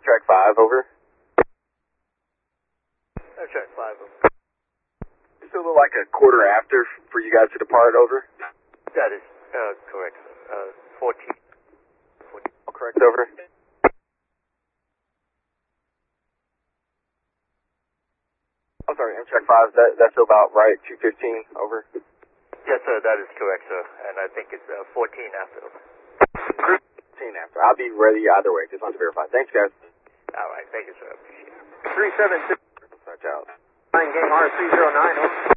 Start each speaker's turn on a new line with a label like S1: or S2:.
S1: Amtrak 5, over.
S2: Amtrak 5, over.
S1: It's a little like a quarter after for you guys to depart, over.
S2: That is correct, sir. 14.
S1: All correct, over. I'm sorry, Amtrak 5, that's about right, 2:15, over.
S2: Yes, sir, that is correct, sir. And I think it's 14 after.
S1: 14 after. I'll be ready either way. Just want to verify. Thanks, guys.
S2: All right, thank you, sir. Appreciate it.
S3: 372.
S1: Watch out.
S3: Game R309, over.